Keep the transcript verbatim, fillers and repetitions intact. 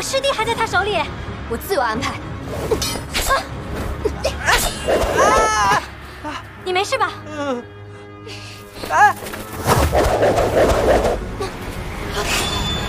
我师弟还在他手里，我自有安排。啊！你没事吧？嗯。哎。